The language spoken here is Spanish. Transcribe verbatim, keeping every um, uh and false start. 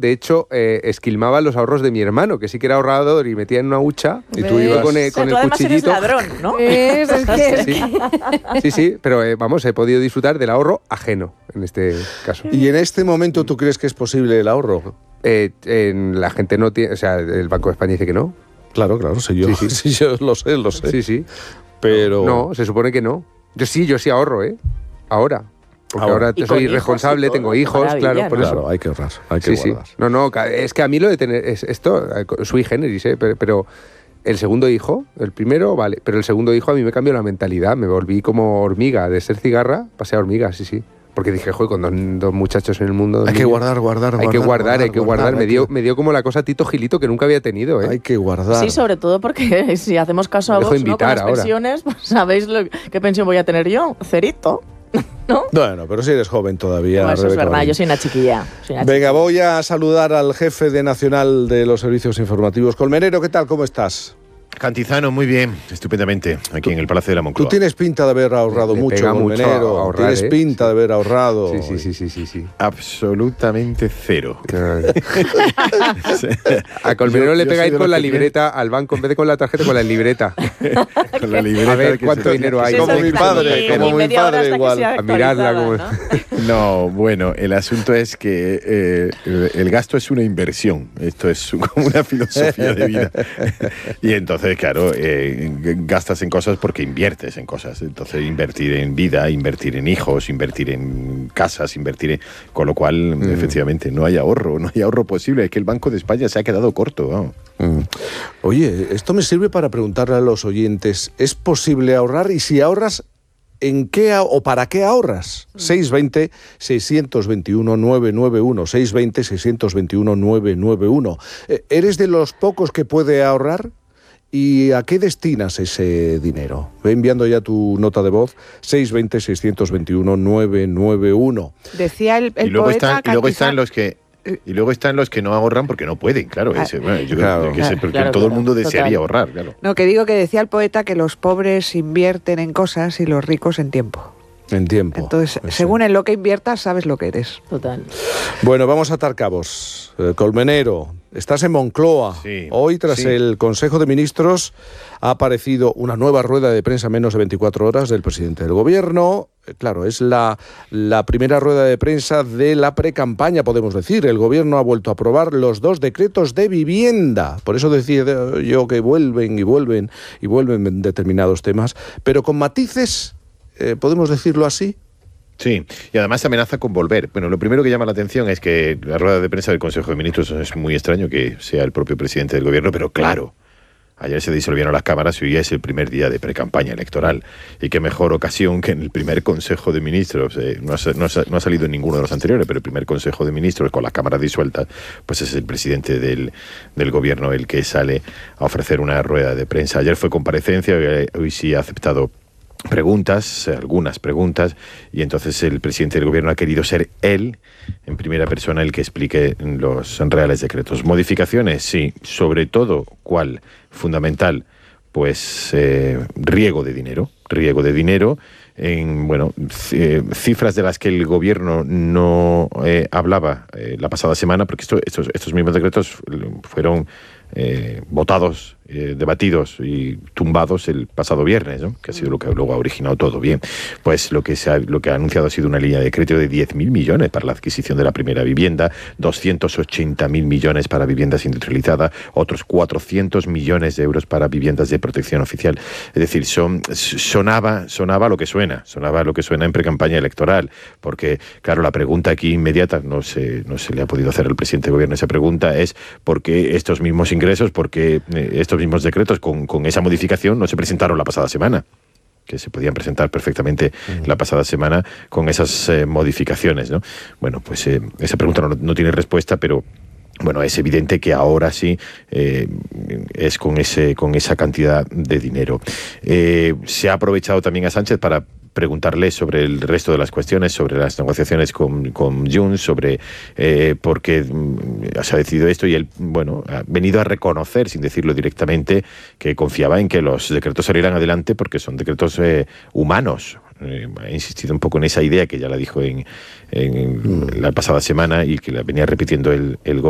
de hecho, eh, esquilmaba los ahorros de mi hermano, que sí que era ahorrador y metía en una hucha y tú ibas con el, con o sea, el tú cuchillito. Además eres ladrón, ¿no? Es, es que, Sí, sí, sí, pero eh, vamos, he podido disfrutar del ahorro ajeno en este caso. ¿Y en este momento tú crees que es posible el ahorro? Eh, en, la gente no tiene, o sea, el Banco de España dice que no. Claro, claro, sí, yo, Sí, sí. sí, yo lo sé, lo sé. Sí, sí. Pero... No, se supone que no. Yo sí, yo sí ahorro, ¿eh? Ahora. Porque Ahora. ahora, Y con soy hijos responsable, y todo, tengo qué hijos, maravilla, claro, por ¿no? eso. Claro, hay que ahorrar, hay que Sí, guardar. sí. No, no, ca- es que a mí lo de tener es, esto, eh, sui generis, ¿eh? Pero, pero el segundo hijo, el primero, vale, pero el segundo hijo a mí me cambió la mentalidad, me volví como hormiga, de ser cigarra, pasé a hormiga, sí, sí. Porque dije, joder, con dos, dos muchachos en el mundo... Hay que niños, guardar, guardar, Hay que guardar, hay que guardar. Me hay dio, que- me dio como la cosa Tito Gilito que nunca había tenido, ¿eh? Hay que guardar. Sí, sobre todo porque si hacemos caso a Me dejo Vox, ¿no? Con invitar las ahora. pensiones, pues ¿sabéis lo, qué pensión voy a tener yo? Cerito, ¿no? Bueno, pero si eres joven todavía, Pues eso es Rebeca verdad, Marín. yo soy una chiquilla. Soy una Venga, chiquilla. voy a saludar al jefe de Nacional de los Servicios Informativos. Colmenero, ¿qué tal? ¿Cómo estás? Cantizano, muy bien, estupendamente, aquí en el Palacio de la Moncloa. Tú tienes pinta de haber ahorrado Le mucho, pega mucho Colmenero. a ahorrar, Tienes ¿eh? pinta de haber ahorrado. Sí, sí, sí, sí, sí, sí. Absolutamente cero. A Colmenero Yo- le yo pegáis soy de con los la que libreta al banco, en vez de con la tarjeta, con la libreta. Con la libreta A ver que cuánto se- dinero hay. Sí, Como eso mi está padre, aquí, como y mi media hora padre hasta que igual. se A mirarla actualizaba, como- ¿no? No, bueno, el asunto es que eh, el, el gasto es una inversión. Esto es como una filosofía de vida. Y entonces, claro, eh, gastas en cosas porque inviertes en cosas. Entonces, invertir en vida, invertir en hijos, invertir en casas, invertir en... Con lo cual, Mm. efectivamente, no hay ahorro, no hay ahorro posible. Es que el Banco de España se ha quedado corto. Vamos. Mm. Oye, esto me sirve para preguntarle a los oyentes, ¿es posible ahorrar? Y si ahorras, ¿en qué a- o para qué ahorras? seis dos cero, seis dos uno, nueve nueve uno, seis dos cero, seis dos uno, nueve nueve uno. Eh, ¿Eres de los pocos que puede ahorrar? ¿Y a qué destinas ese dinero? Ve enviando ya tu nota de voz, seis dos cero, seis dos uno, nueve nueve uno. decía el, el y luego poeta están, y luego Cantizano- están los que y luego están los que no ahorran porque no pueden, claro. Ah, ese, bueno, yo claro, creo que ese- porque claro, todo el claro, mundo desearía total. ahorrar, claro. No, que digo que decía el poeta que los pobres invierten en cosas y los ricos en tiempo. En tiempo. Entonces, Pues sí. según en lo que inviertas, sabes lo que eres. Total. Bueno, vamos a atar cabos. Eh, Colmenero, estás en Moncloa. Sí, Hoy, tras sí. el Consejo de Ministros, ha aparecido una nueva rueda de prensa en menos de veinticuatro horas del presidente del Gobierno. Eh, Claro, es la, la primera rueda de prensa de la precampaña, podemos decir. El Gobierno ha vuelto a aprobar los dos decretos de vivienda. Por eso decía yo que vuelven y vuelven y vuelven en determinados temas, pero con matices, eh, podemos decirlo así. Sí, y además amenaza con volver. Bueno, lo primero que llama la atención es que la rueda de prensa del Consejo de Ministros es muy extraño que sea el propio presidente del Gobierno, pero claro, ayer se disolvieron las cámaras y hoy es el primer día de precampaña electoral. Y qué mejor ocasión que en el primer Consejo de Ministros, eh, no, ha, no, ha, no ha salido en ninguno de los anteriores, pero el primer Consejo de Ministros con las cámaras disueltas, pues es el presidente del, del Gobierno el que sale a ofrecer una rueda de prensa. Ayer fue comparecencia, hoy, hoy sí ha aceptado preguntas, algunas preguntas, y entonces el presidente del Gobierno ha querido ser él, en primera persona, el que explique los reales decretos. Modificaciones, sí, sobre todo, ¿cuál? Fundamental, pues eh, riego de dinero, riego de dinero, en bueno c- cifras de las que el Gobierno no eh, hablaba eh, la pasada semana, porque esto, estos, estos mismos decretos fueron eh, votados, eh, debatidos y tumbados el pasado viernes, ¿no? Que ha sido lo que luego ha originado todo. Bien, pues lo que se ha, lo que ha anunciado ha sido una línea de crédito de diez mil millones para la adquisición de la primera vivienda, doscientos ochenta mil millones para viviendas industrializadas, otros cuatrocientos millones de euros para viviendas de protección oficial. Es decir, son, sonaba, sonaba lo que suena, sonaba lo que suena en precampaña electoral, porque, claro, la pregunta aquí inmediata, no se, no se le ha podido hacer al presidente del Gobierno esa pregunta, es ¿por qué estos mismos ingresos, por qué eh, estos mismos decretos con, con esa modificación no se presentaron la pasada semana? Que se podían presentar perfectamente uh-huh. la pasada semana con esas eh, modificaciones, ¿no? Bueno, pues eh, esa pregunta no, no tiene respuesta, pero bueno, es evidente que ahora sí eh, es con ese con esa cantidad de dinero. Eh, se ha aprovechado también a Sánchez para preguntarle sobre el resto de las cuestiones, sobre las negociaciones con, con Junts, sobre eh, por qué mm, se ha decidido esto, y él, bueno, ha venido a reconocer, sin decirlo directamente, que confiaba en que los decretos salieran adelante porque son decretos eh, humanos. Eh, ha insistido un poco en esa idea que ya la dijo en, en, en la pasada semana y que la venía repitiendo el, el gobierno.